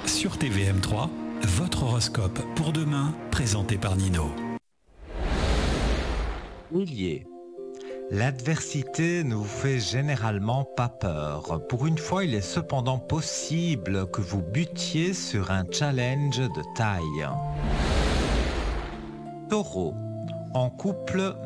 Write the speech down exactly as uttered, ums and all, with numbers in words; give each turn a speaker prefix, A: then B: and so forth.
A: Sur T V M trois, votre horoscope pour demain, présenté par Nino.
B: Bélier. L'adversité ne vous fait généralement pas peur. Pour une fois, il est cependant possible que vous butiez sur un challenge de taille. Taureau. En couple,